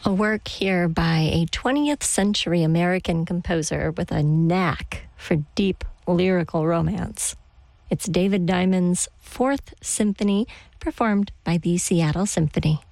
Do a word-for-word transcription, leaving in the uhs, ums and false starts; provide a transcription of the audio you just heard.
A work here by a twentieth century American composer with a knack for deep lyrical romance. It's David Diamond's Fourth Symphony, performed by the Seattle Symphony.